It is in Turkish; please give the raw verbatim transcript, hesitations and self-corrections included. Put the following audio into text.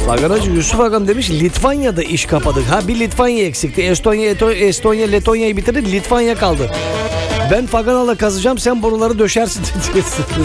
Faganacı Yusuf Agam demiş Litvanya'da iş kapadık. Ha bir Litvanya eksikti. Estonya, Eto- Estonya, Letonya'yı bitirdik. Litvanya kaldı. Ben Faganal'a kazacağım, sen boruları döşersin.